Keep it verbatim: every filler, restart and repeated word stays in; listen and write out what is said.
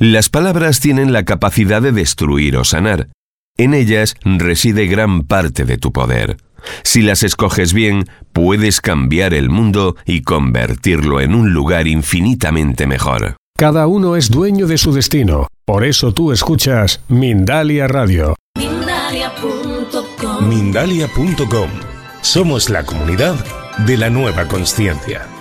Las palabras tienen la capacidad de destruir o sanar. En ellas reside gran parte de tu poder. Si las escoges bien, puedes cambiar el mundo y convertirlo en un lugar infinitamente mejor. Cada uno es dueño de su destino. Por eso tú escuchas Mindalia Radio. Mindalia punto com. Mindalia punto com. Somos la comunidad de la nueva consciencia.